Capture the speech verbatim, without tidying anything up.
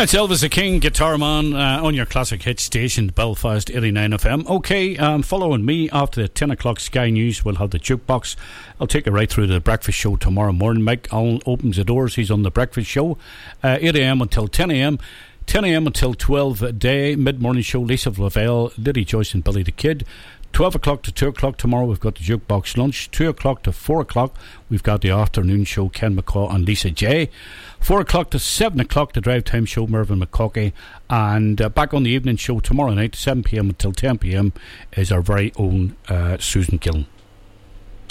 It's Elvis the King, Guitar Man, uh, on your classic hit station, Belfast eighty-nine F M. Okay, um, following me after the ten o'clock Sky News, we'll have the jukebox. I'll take you right through to the breakfast show tomorrow morning. Mike Allen opens the doors. He's on the breakfast show, uh, eight a.m. until ten a.m. ten a.m. until twelve a day. Mid-morning show, Lisa Flavelle, Liddy Joyce and Billy the Kid. twelve o'clock to two o'clock tomorrow, we've got the jukebox lunch. two o'clock to four o'clock, we've got the afternoon show, Ken McCaw and Lisa J. four o'clock to seven o'clock, the drive time show, Mervyn McCaughey. And uh, back on the evening show tomorrow night, seven p.m. until ten p.m. is our very own uh, Susan Gillen.